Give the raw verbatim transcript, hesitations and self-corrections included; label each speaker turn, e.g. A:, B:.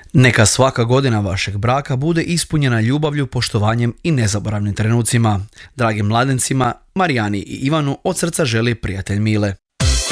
A: Neka svaka godina vašeg braka bude ispunjena ljubavlju, poštovanjem i nezaboravnim trenucima. Dragim mladencima, Marijani i Ivanu od srca želi prijatelj Mile.